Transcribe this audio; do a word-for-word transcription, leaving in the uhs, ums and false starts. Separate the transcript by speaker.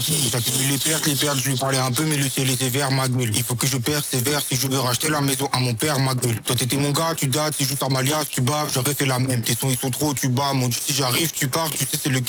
Speaker 1: qui? J'accumule les pertes, les pertes, je lui parlais un peu, mais le ciel est sévère, ma gueule. Il faut que je persévère si je veux racheter la maison à mon père, ma gueule. Toi t'étais mon gars, tu dates, si je sors ma liasse, tu baves, j'aurais fait la même. Tes sons ils sont trop, tu bats, mon Dieu, si j'arrive, tu pars, tu sais c'est le